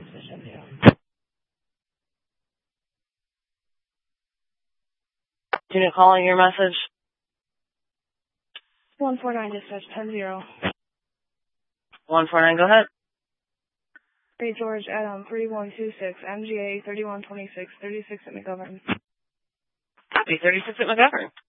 Unit calling your message. 149 dispatch 10-0. 149, go ahead. Hey George, Adam 3126, MGA 3126, 36 at McGovern. Copy, 36 at McGovern.